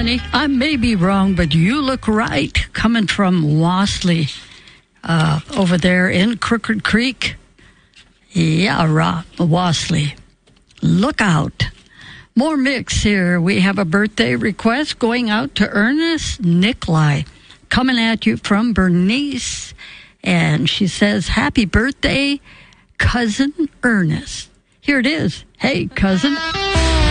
honey. I may be wrong, but you look right. Coming from Wasley, over there in Crooked Creek. Yeah, Wasley. Look out. More mix here. We have a birthday request going out to Ernest Nikolai. Coming at you from Bernice. And she says, happy birthday, Cousin Ernest. Here it is. Hey, cousin.